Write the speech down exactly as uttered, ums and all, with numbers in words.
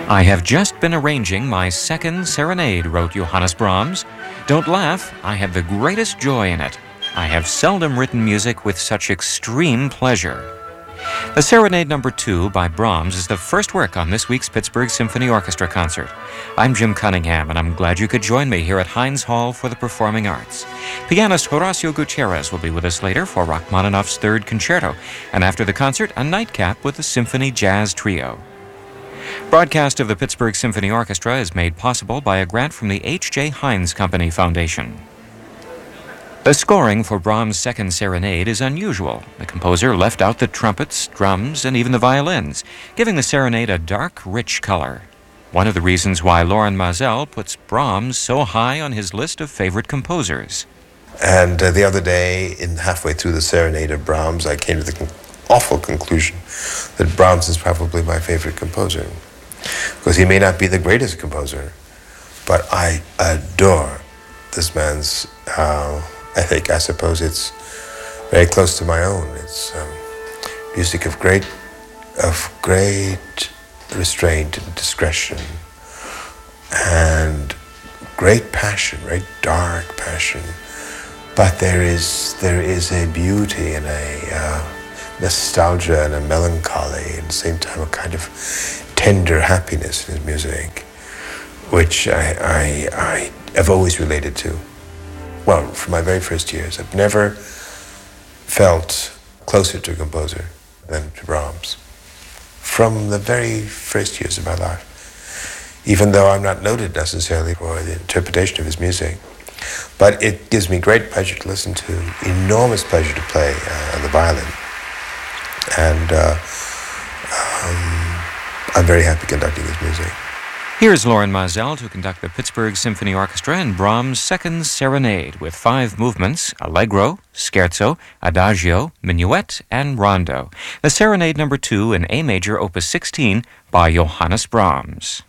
I have just been arranging my second serenade, wrote Johannes Brahms. Don't laugh, I have the greatest joy in it. I have seldom written music with such extreme pleasure. The Serenade Number Two by Brahms is the first work on this week's Pittsburgh Symphony Orchestra concert. I'm Jim Cunningham, and I'm glad you could join me here at Heinz Hall for the Performing Arts. Pianist Horacio Gutierrez will be with us later for Rachmaninoff's Third Concerto, and after the concert, a nightcap with the Symphony Jazz Trio. Broadcast of the Pittsburgh Symphony Orchestra is made possible by a grant from the H J. Heinz Company Foundation. The scoring for Brahms' Second Serenade is unusual. The composer left out the trumpets, drums, and even the violins, giving the serenade a dark, rich color. One of the reasons why Loren Maazel puts Brahms so high on his list of favorite composers. And uh, the other day, in halfway through the Serenade of Brahms, I came to the con- awful conclusion that Brahms is probably my favorite composer. Because he may not be the greatest composer, but I adore this man's uh, ethic. I suppose it's very close to my own. It's um, music of great, of great restraint and discretion, and great passion, very dark passion. But there is there is a beauty and a uh, nostalgia and a melancholy, and at the same time a kind of tender happiness in his music, which I I, I have always related to. Well, from my very first years, I've never felt closer to a composer than to Brahms. From the very first years of my life, even though I'm not noted necessarily for the interpretation of his music, but it gives me great pleasure to listen to, enormous pleasure to play uh, on the violin, and uh, um, I'm very happy conducting his music. Here's Loren Maazel to conduct the Pittsburgh Symphony Orchestra in Brahms' Second Serenade with five movements: Allegro, Scherzo, Adagio, Minuet, and Rondo. The Serenade Number Two in A Major, Opus sixteen by Johannes Brahms.